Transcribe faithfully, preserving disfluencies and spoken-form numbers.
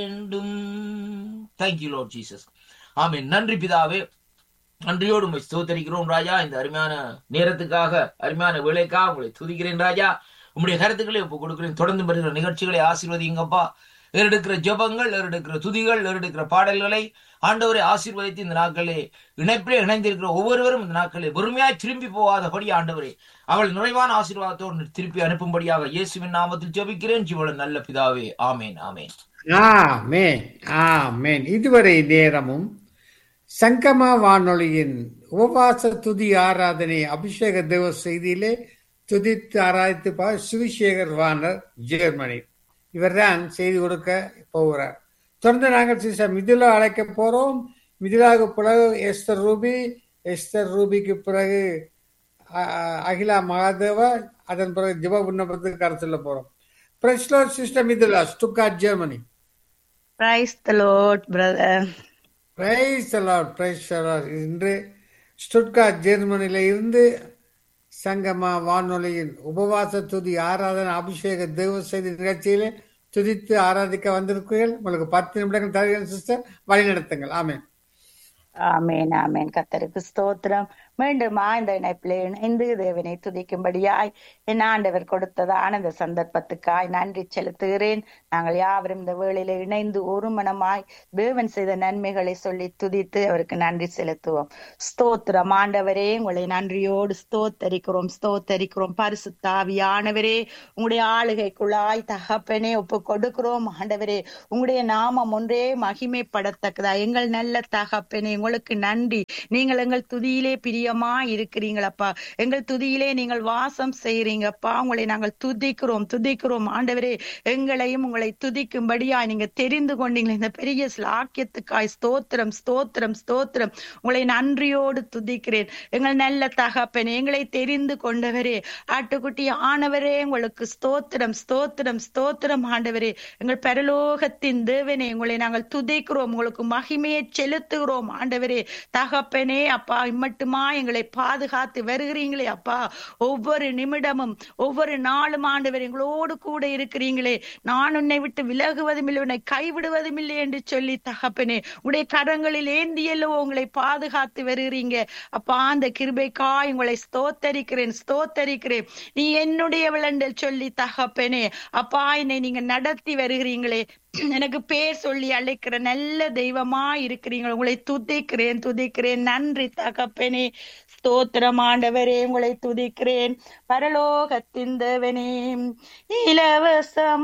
வேண்டும். Thank you Lord Jesus. ஆமென். நன்றி பிதாவே, நன்றியோடு உங்களை ஸ்தோத்தரிக்கிறோம் ராஜா. இந்த அருமையான நேரத்துக்காக, அருமையான வேலைக்காக உங்களை துதிக்கிறேன் ராஜா. உங்களுடைய கருத்துக்களை ஒப்பு கொடுக்கிறேன். தொடர்ந்து வருகிற நிகழ்ச்சிகளை ஆசீர்வதிங்கப்பா. ஏறெடுக்கிற ஜெபங்கள், ஏறெடுக்கிற துதிகள், ஏறெடுக்கிற பாடல்களை ஆண்டவரை ஆசீர்வதித்து இந்த நாட்களே இணைப்பிலே இணைந்திருக்கிற ஒவ்வொருவரும் இந்த நாட்களே வெறுமையாய் திரும்பி போகாதபடி ஆண்டவரே அவள் நிறைவான ஆசீர்வாதத்தோடு திருப்பி அனுப்பும்படியாக இயேசுவின் நாமத்தில் ஜெபிக்கிறேன் ஜீவன நல்ல பிதாவே. ஆமேன் ஆமேன் ஆமென் ஆமென். இதுவரை நேரமும் சங்கம வானொலியின் உபவாச துதி ஆராதனை அபிஷேக தேவ செய்தியிலே துதித்து ஆராய்த்து பா சிவசேகர் வானர் ஜெர்மனி இவர் தான் செய்தி கொடுக்க போகிறார். தொடர்ந்து நாங்கள் சிஸ்டர் மிதுலா அழைக்க போறோம். மிதுலாவுக்கு பிறகு எஸ்தர் ரூபி, எஸ்தர் ரூபிக்கு பிறகு அகிலா மகாதேவா, அதன் பிறகு ஜெப விண்ணப்பத்துக்கு கருத்து சொல்ல போறோம். Praise the Lord, Sister Midula, Stuttgart, Germany. Praise the Lord, brother. Praise the Lord, praise the Lord. இன்று ஸ்டுட்கார்ட் ஜெர்மனியில இருந்து சங்கமா வானொலியின் உபவாச துதி ஆராதனை அபிஷேக தேவ செய்தி நிகழ்ச்சியிலே துதித்து ஆராதிக்க வந்திருக்கிறீர்கள். உங்களுக்கு பத்து நிமிடங்கள் தருகிறேன் சிஸ்டர், வழி நடத்துங்கள். ஆமென் ஆமேன் ஆமேன். கர்த்தருக்கு ஸ்தோத்திரம். மீண்டுமா இந்த இணைப்பிலே இணைந்து தேவனை துதிக்கும்படியாய் என் ஆண்டவர் கொடுத்ததான இந்த சந்தர்ப்பத்துக்காய் நன்றி செலுத்துகிறேன். நாங்கள் யாவரும் இந்த வேளையில இணைந்து ஒரு மனமாய் தேவன் செய்த நன்மைகளை சொல்லி துதித்து அவருக்கு நன்றி செலுத்துவோம். ஸ்தோத்திரம் ஆண்டவரே, உங்களை நன்றியோடு ஸ்தோத்தரிக்கிறோம் ஸ்தோத்தரிக்கிறோம். பரிசுத்தாவியானவரே, உங்களுடைய ஆளுகைக்குள்ளாய் தகப்பனே ஒப்பு கொடுக்கிறோம். ஆண்டவரே, உங்களுடைய நாமம் ஒன்றே மகிமைப்படத்தக்கதா. எங்கள் நல்ல தகப்பனே, உங்களுக்கு நன்றி. நீங்கள் எங்கள் துதியிலே பிரியமா இருக்கிறீங்களப்பா. எங்கள் துதியிலே நீங்கள் வாசம் செய்யறீங்கப்பா. உங்களை நாங்கள் துதிக்கிறோம் துதிக்கிறோம் ஆண்டவரே. எங்களையும் உங்களை துதிக்கும்படியா நீங்க தெரிந்து கொண்டீங்களே, இந்த பெரிய ஸ்லாக்கியத்துக்காய் ஸ்தோத்திரம் ஸ்தோத்திரம் ஸ்தோத்திரம். உங்களை நன்றியோடு துதிக்கிறேன். எங்கள் நல்ல தகப்பனே, எங்களை தெரிந்து கொண்டவரே, ஆட்டுக்குட்டி ஆனவரே, உங்களுக்கு ஸ்தோத்திரம் ஸ்தோத்திரம் ஸ்தோத்திரம் ஆண்டவரே. எங்கள் பரலோகத்தின் தேவனே, உங்களை நாங்கள் துதிக்கிறோம், உங்களுக்கு மகிமையை செலுத்துகிறோம் ஆண்டவரே. தகப்பனே அப்பா, இம்மட்டுமா எங்களை பாதுகாத்து வருகிறீங்களே அப்பா. ஒவ்வொரு நிமிடமும் ஒவ்வொரு நாளும் ஆண்டவர் எங்களோடு கூட இருக்கிறீங்களே. நான் உன்னை விட்டு விலகுவதும் இல்லை, உன்னை கைவிடுவதும் இல்லை என்று சொல்லி தகப்பனே உடைய கரங்களில் ஏந்தியல்லோ உங்களை பாதுகாத்து வருகிறீங்க அப்பா. அந்த கிருபைக்காய் உங்களை ஸ்தோத்தரிக்கிறேன் ஸ்தோத்தரிக்கிறேன். நீ என்னுடைய விளண்டல் சொல்லி தகப்பனே அப்பா, என்னை நீங்க நடத்தி வருகிறீங்களே. எனக்கு பேர் சொல்லி அழைக்கிற நல்ல தெய்வமா இருக்கிறீங்க. உங்களை துதிக்கிறேன் துதிக்கிறேன். நன்றி தகப்பனே, ஸ்தோத்திரம் ஆண்டவரே, உங்களை துதிக்கிறேன். பரலோகத்தின் தேவனே, இலவசம்